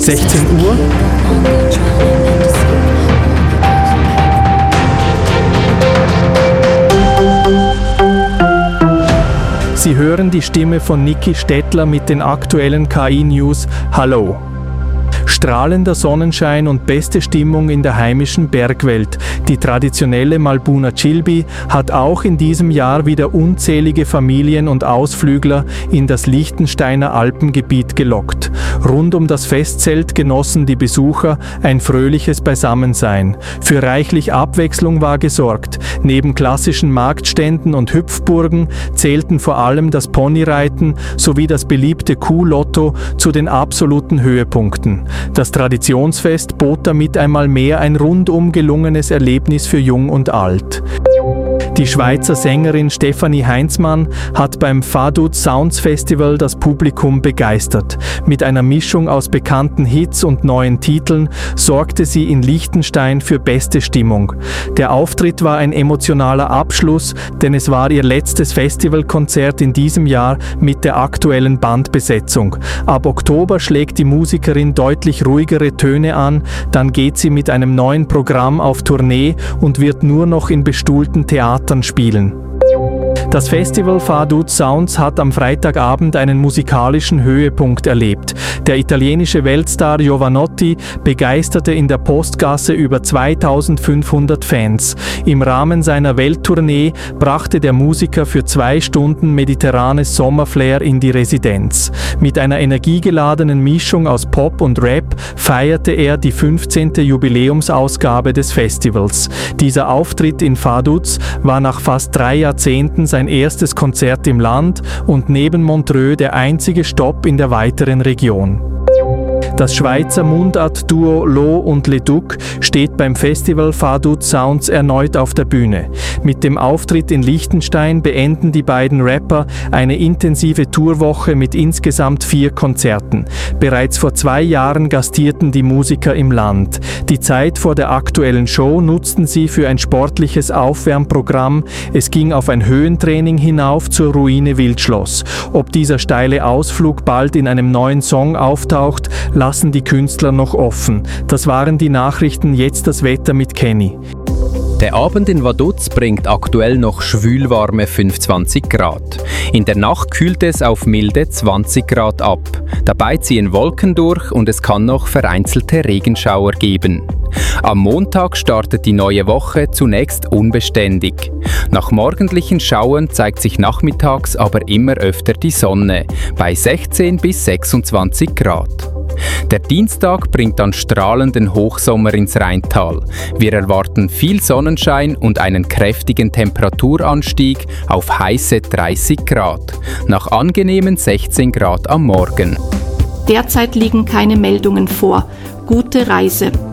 16 Uhr. Sie hören die Stimme von Niki Stettler mit den aktuellen KI-News. Hallo! Strahlender Sonnenschein und beste Stimmung in der heimischen Bergwelt. Die traditionelle Malbuna Chilbi hat auch in diesem Jahr wieder unzählige Familien und Ausflügler in das Liechtensteiner Alpengebiet gelockt. Rund um das Festzelt genossen die Besucher ein fröhliches Beisammensein. Für reichlich Abwechslung war gesorgt. Neben klassischen Marktständen und Hüpfburgen zählten vor allem das Ponyreiten sowie das beliebte Kuhlotto zu den absoluten Höhepunkten. Das Traditionsfest bot damit einmal mehr ein rundum gelungenes Erlebnis für Jung und Alt. Die Schweizer Sängerin Stefanie Heinzmann hat beim Vaduz Sounds Festival das Publikum begeistert. Mit einer Mischung aus bekannten Hits und neuen Titeln sorgte sie in Liechtenstein für beste Stimmung. Der Auftritt war ein emotionaler Abschluss, denn es war ihr letztes Festivalkonzert in diesem Jahr mit der aktuellen Bandbesetzung. Ab Oktober schlägt die Musikerin deutlich ruhigere Töne an, dann geht sie mit einem neuen Programm auf Tournee und wird nur noch in bestuhlten Theatern spielen. Das Festival Vaduz Sounds hat am Freitagabend einen musikalischen Höhepunkt erlebt. Der italienische Weltstar Jovanotti begeisterte in der Postgasse über 2500 Fans. Im Rahmen seiner Welttournee brachte der Musiker für 2 Stunden mediterranes Sommerflair in die Residenz. Mit einer energiegeladenen Mischung aus Pop und Rap feierte er die 15. Jubiläumsausgabe des Festivals. Dieser Auftritt in Vaduz war nach fast 3 Jahrzehnten sein erstes Konzert im Land und neben Montreux der einzige Stopp in der weiteren Region. Das Schweizer Mundart-Duo Lo und Leduc steht beim Festival Vaduz Sounds erneut auf der Bühne. Mit dem Auftritt in Liechtenstein beenden die beiden Rapper eine intensive Tourwoche mit insgesamt 4 Konzerten. Bereits vor 2 Jahren gastierten die Musiker im Land. Die Zeit vor der aktuellen Show nutzten sie für ein sportliches Aufwärmprogramm. Es ging auf ein Höhentraining hinauf zur Ruine Wildschloss. Ob dieser steile Ausflug bald in einem neuen Song auftaucht, lassen die Künstler noch offen. Das waren die Nachrichten, jetzt das Wetter mit Kenny. Der Abend in Vaduz bringt aktuell noch schwülwarme 25 Grad. In der Nacht kühlt es auf milde 20 Grad ab. Dabei ziehen Wolken durch und es kann noch vereinzelte Regenschauer geben. Am Montag startet die neue Woche zunächst unbeständig. Nach morgendlichen Schauern zeigt sich nachmittags aber immer öfter die Sonne, bei 16 bis 26 Grad. Der Dienstag bringt dann strahlenden Hochsommer ins Rheintal. Wir erwarten viel Sonnenschein und einen kräftigen Temperaturanstieg auf heiße 30 Grad, nach angenehmen 16 Grad am Morgen. Derzeit liegen keine Meldungen vor. Gute Reise!